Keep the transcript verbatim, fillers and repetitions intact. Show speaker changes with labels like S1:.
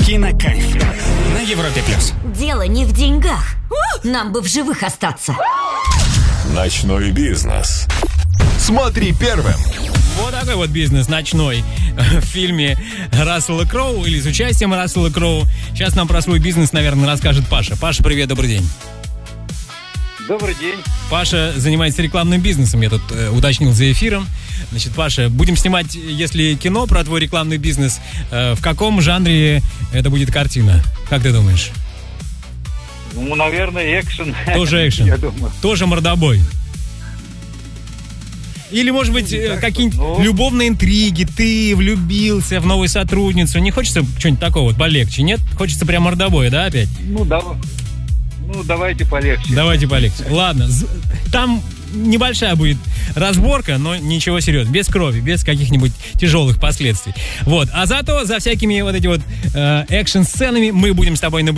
S1: Кинокайф на Европе плюс.
S2: Дело не в деньгах. Нам бы в живых остаться.
S3: Ночной бизнес. Смотри первым.
S4: Вот такой вот бизнес ночной в фильме Рассела Кроу или с участием Рассела Кроу. Сейчас нам про свой бизнес, наверное, расскажет Паша. Паша, привет, добрый день.
S5: Добрый день.
S4: Паша занимается рекламным бизнесом, я тут э, уточнил за эфиром. Значит, Паша, будем снимать, если кино про твой рекламный бизнес, э, в каком жанре это будет картина? Как ты думаешь?
S5: Ну, наверное, экшен.
S4: Тоже экшен.
S5: Я думаю.
S4: Тоже мордобой. Или, может быть, ну, какие-нибудь ну... любовные интриги, ты влюбился в новую сотрудницу. Не хочется что-нибудь такого вот полегче, нет? Хочется прям мордобоя, да, опять?
S5: Ну, да. Ну, давайте полегче.
S4: Давайте полегче. Ладно, там небольшая будет разборка, но ничего серьезного. Без крови, без каких-нибудь тяжелых последствий. Вот. А зато за всякими вот эти вот э, экшн-сценами мы будем с тобой наблюдать.